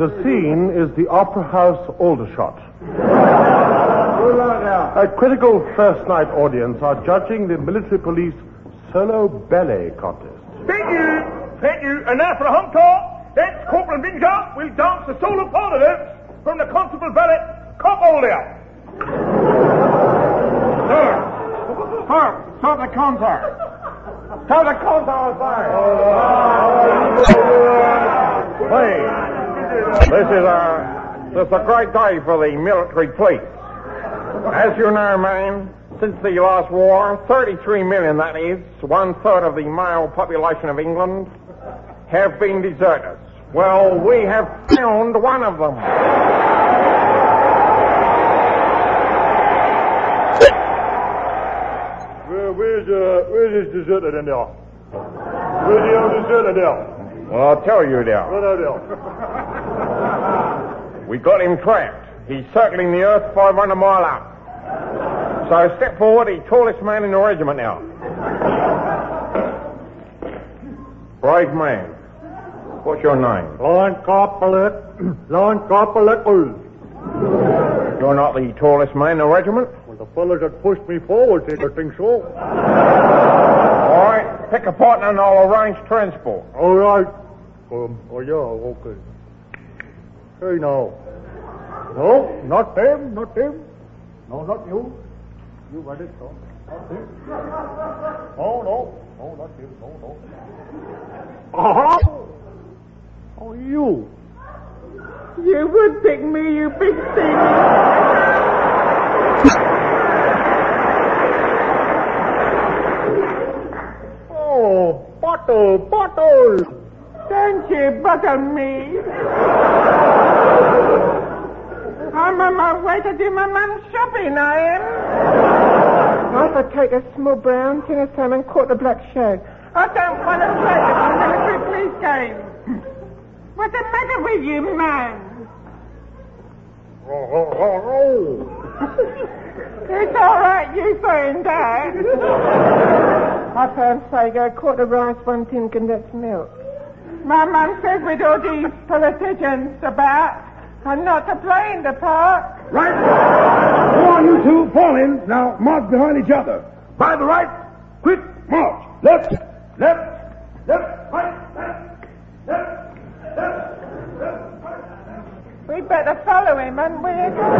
The scene is the Opera House Aldershot. A critical first night audience are judging the military police solo ballet contest. Thank you. And now for a encore. That's Corporal Vinger will dance the solo part of it from the Constable Ballet Cop-Older. Sir, start the concert. Start the concert, sir. Please, this is a great day for the military police. As you know, man, since the last war, 33 million, that is, 1/3 of the male population of England, have been deserters. Well, we have found one of them. Where's this deserter in there? Where's the old deserter there? Well, I'll tell you there. What are there? We got him trapped. He's circling the earth 500 mile up. So step forward, the tallest man in the regiment now. Brave man. What's your name? Line Corporal. You're not the tallest man in the regiment? Well, the fellas that pushed me forward said I think so. All right, pick a partner and I'll arrange transport. All right. Yeah, okay. Hey, now. No, not him. No, not you. You got it, no. Not him. No, not you. No. Uh-huh. Oh, you. You would pick me, you big thing. Oh, bottle. Don't you butter me. I'm on my way to do my mum's shopping, I am. I'll take a small brown, tin of salmon, quarter black shag. I don't want to play the military police game. What's the matter with you, man? It's all right, you saying that. I found Sago, quarter rice, 1 tin condensed milk. My mum says with all these politicians about, I'm not to play in the park. Right. Go on, you two. Fall in. Now, march behind each other. By the right. Quick, march. Left, right, left. We better follow him, hadn't we?